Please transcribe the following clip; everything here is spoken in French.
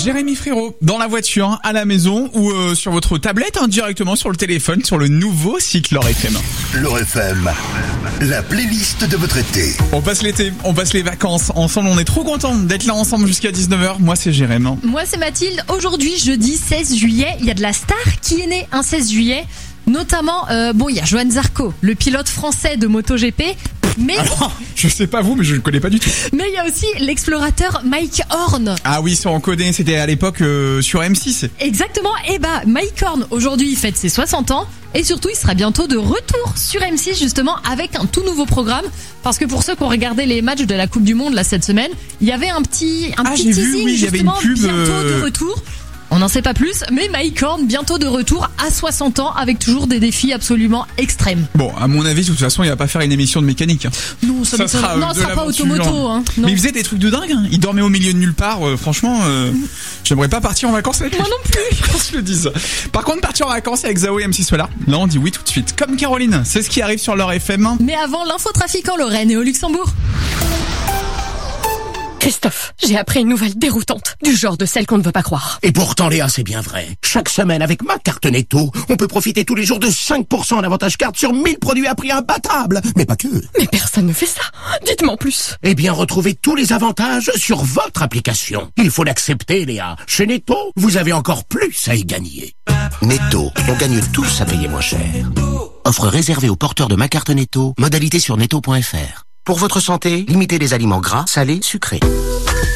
Jérémy Frérot, dans la voiture, à la maison ou sur votre tablette, directement sur le téléphone, sur le nouveau site L'Or FM. L'Or FM, la playlist de votre été. On passe l'été, on passe les vacances ensemble, on est trop contents d'être là ensemble jusqu'à 19h. Moi c'est Jérémy. Moi c'est Mathilde. Aujourd'hui, jeudi 16 juillet, il y a de la star qui est née un 16 juillet. Notamment, il y a Johan Zarco, le pilote français de MotoGP. Mais alors, je sais pas vous, mais je ne connais pas du tout. Mais il y a aussi l'explorateur Mike Horn. Ah oui, ça on connaît, c'était à l'époque sur M6. Exactement, Mike Horn, aujourd'hui il fête ses 60 ans. Et surtout, il sera bientôt de retour sur M6 justement avec un tout nouveau programme. Parce que pour ceux qui ont regardé les matchs de la Coupe du Monde là cette semaine, il y avait un petit j'ai teasing vu, oui, justement, il y avait une pub, bientôt de retour. On n'en sait pas plus, mais Mike Horn bientôt de retour à 60 ans avec toujours des défis absolument extrêmes. Bon, à mon avis, de toute façon, il va pas faire une émission de mécanique. Non, ça sera pas automoto. Hein. Non. Mais il faisait des trucs de dingue. Il dormait au milieu de nulle part. Franchement, j'aimerais pas partir en vacances avec lui. Moi non plus. Qu'on se le dise. Par contre, partir en vacances avec Zao et MC Solar, là, on dit oui tout de suite. Comme Caroline, c'est ce qui arrive sur leur FM. Mais avant, l'infotrafic en Lorraine et au Luxembourg. Christophe, j'ai appris une nouvelle déroutante, du genre de celle qu'on ne veut pas croire. Et pourtant, Léa, c'est bien vrai. Chaque semaine, avec ma carte Netto, on peut profiter tous les jours de 5% d'avantage carte sur 1000 produits à prix imbattable. Mais pas que. Mais personne ne fait ça. Dites-moi en plus. Eh bien, retrouvez tous les avantages sur votre application. Il faut l'accepter, Léa. Chez Netto, vous avez encore plus à y gagner. Netto, on gagne tous à payer moins cher. Offre réservée aux porteurs de ma carte Netto. Modalité sur netto.fr. Pour votre santé, limitez les aliments gras, salés, sucrés.